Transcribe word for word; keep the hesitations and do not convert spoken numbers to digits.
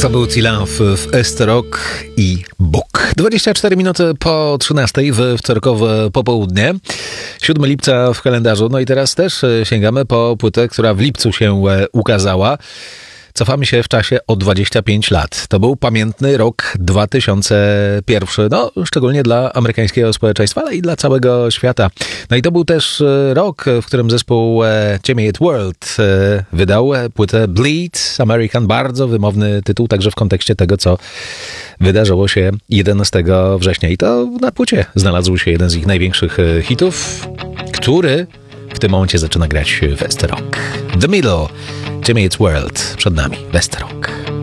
To był Tilan w Esterok i Bóg. dwadzieścia cztery minuty po trzynastej w wtorkowe popołudnie. siódmego lipca w kalendarzu. No i teraz też sięgamy po płytę, która w lipcu się ukazała. Cofamy się w czasie o dwadzieścia pięć lat. To był pamiętny rok dwa tysiące jeden. No, szczególnie dla amerykańskiego społeczeństwa, ale i dla całego świata. No i to był też rok, w którym zespół Jimmy Eat World wydał płytę Bleed American. Bardzo wymowny tytuł, także w kontekście tego, co wydarzyło się jedenastego września. I to na płycie znalazł się jeden z ich największych hitów, który w tym momencie zaczyna grać w Esterok. The Middle, Jimmy Eat World, przed nami w Esterok.